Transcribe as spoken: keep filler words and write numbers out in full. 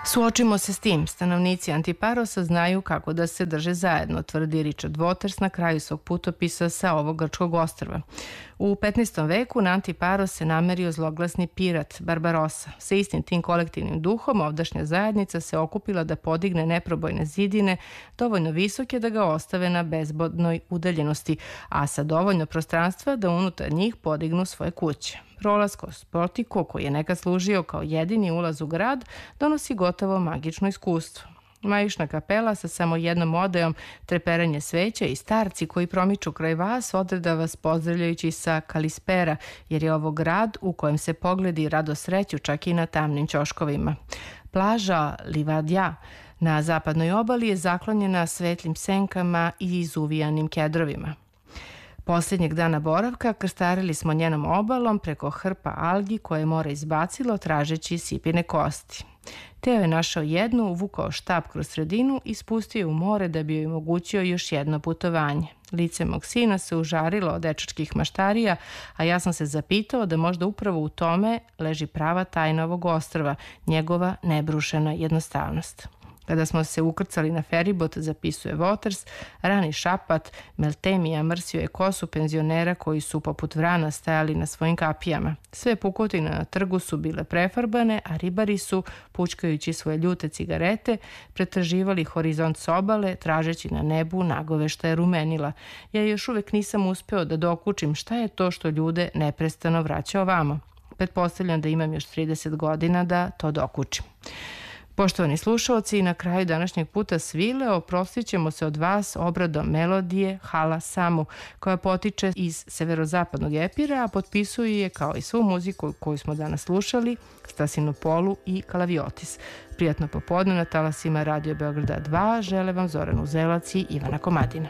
Suočimo se s tim. Stanovnici Antiparosa znaju kako da se drže zajedno, tvrdi Richard Waters na kraju svog putopisa sa ovog grčkog ostrva. U petnaestom veku na Antiparos se namerio zloglasni pirat Barbarosa. Sa istim tim kolektivnim duhom ovdašnja zajednica se okupila da podigne neprobojne zidine dovoljno visoke da ga ostave na bezbodnoj udaljenosti, a sa dovoljno prostranstva da unutar njih podignu svoje kuće. Prolaz kroz portiku, koji je nekad služio kao jedini ulaz u grad, donosi gotovo magično iskustvo. Maišna kapela sa samo jednom odejom, treperenje sveća i starci koji promiču kraj vas odreda vas pozdravljajući sa Kalispera, jer je ovo grad u kojem se pogledi rado sreću čak i na tamnim ćoškovima. Plaža Livadija na zapadnoj obali je zaklonjena svetlim senkama i izuvijanim kedrovima. Posljednjeg dana boravka krstarili smo njenom obalom preko hrpa algi koje je more izbacilo tražeći sipine kosti. Teo je našao jednu, uvukao štap kroz sredinu i spustio je u more da bi joj omogućio još jedno putovanje. Lice mog sina se užarilo od dečačkih maštarija, a ja sam se zapitao da možda upravo u tome leži prava tajna ovog ostrva, njegova nebrušena jednostavnost. Kada smo se ukrcali na feribot, zapisuje Waters, rani šapat Meltemija mrsio je kosu penzionera koji su poput vrana stajali na svojim kapijama. Sve pukotine na trgu su bile prefarbane, a ribari su, pučkajući svoje ljute cigarete, pretraživali horizont s obale, tražeći na nebu nagoveštaje rumenila. Ja još uvek nisam uspeo da dokučim šta je to što ljude neprestano vraća ovamo. Pretpostavljam da imam još trideset godina da to dokučim. Poštovani slušalci, na kraju današnjeg puta svile oprostit ćemo se od vas obradom melodije Hala Samu, koja potiče iz severozapadnog Epira, a potpisuju je kao i svu muziku koju smo danas slušali Stasinopolu i Kalaviotis. Prijatno popodne na talasima Radio Beograda dva žele vam Zoran Uzelac i Ivana Komadina.